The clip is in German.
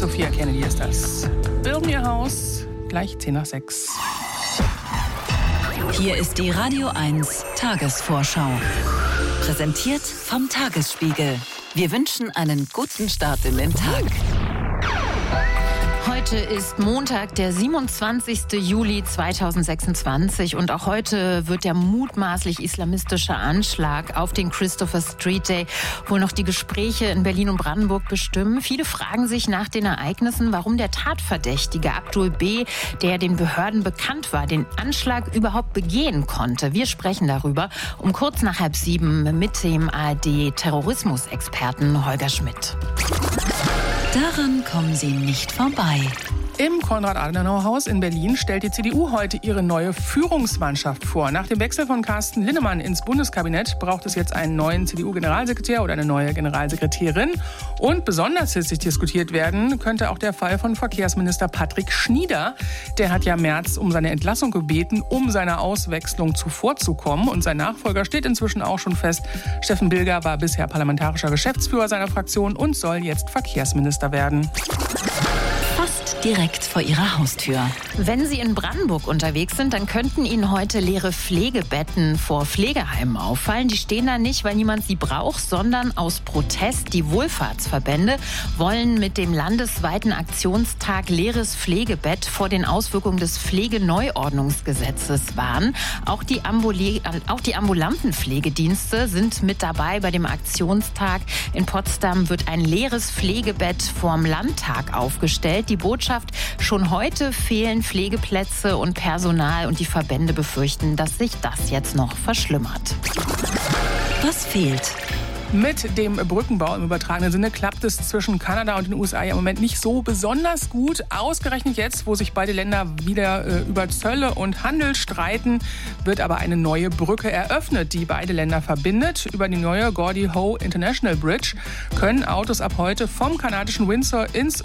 Sophia Kennedy ist das. Build Me a House, gleich 5:10. Hier ist die Radio 1 Tagesvorschau. Präsentiert vom Tagesspiegel. Wir wünschen einen guten Start in den Tag. Heute ist Montag, der 27. Juli 2026 und auch heute wird der mutmaßlich islamistische Anschlag auf den Christopher Street Day wohl noch die Gespräche in Berlin und Brandenburg bestimmen. Viele fragen sich nach den Ereignissen, warum der Tatverdächtige Abdul B., der den Behörden bekannt war, den Anschlag überhaupt begehen konnte. Wir sprechen darüber um kurz nach 6:30 mit dem ARD-Terrorismusexperten Holger Schmidt. Daran kommen Sie nicht vorbei. Im Konrad-Adenauer-Haus in Berlin stellt die CDU heute ihre neue Führungsmannschaft vor. Nach dem Wechsel von Carsten Linnemann ins Bundeskabinett braucht es jetzt einen neuen CDU-Generalsekretär oder eine neue Generalsekretärin. Und besonders hitzig diskutiert werden könnte auch der Fall von Verkehrsminister Patrick Schnieder. Der hat ja Merz um seine Entlassung gebeten, um seiner Auswechslung zuvorzukommen. Und sein Nachfolger steht inzwischen auch schon fest. Steffen Bilger war bisher parlamentarischer Geschäftsführer seiner Fraktion und soll jetzt Verkehrsminister werden. Fast direkt vor Ihrer Haustür. Wenn Sie in Brandenburg unterwegs sind, dann könnten Ihnen heute leere Pflegebetten vor Pflegeheimen auffallen. Die stehen da nicht, weil niemand sie braucht, sondern aus Protest. Die Wohlfahrtsverbände wollen mit dem landesweiten Aktionstag Leeres Pflegebett vor den Auswirkungen des Pflegeneuordnungsgesetzes warnen. Auch die ambulanten Pflegedienste sind mit dabei bei dem Aktionstag. In Potsdam wird ein leeres Pflegebett vorm Landtag aufgestellt. Die Botschaft: Schon heute fehlen Pflegeplätze und Personal und die Verbände befürchten, dass sich das jetzt noch verschlimmert. Was fehlt? Mit dem Brückenbau im übertragenen Sinne klappt es zwischen Kanada und den USA ja im Moment nicht so besonders gut. Ausgerechnet jetzt, wo sich beide Länder wieder über Zölle und Handel streiten, wird aber eine neue Brücke eröffnet, die beide Länder verbindet. Über die neue Gordie Howe International Bridge können Autos ab heute vom kanadischen Windsor ins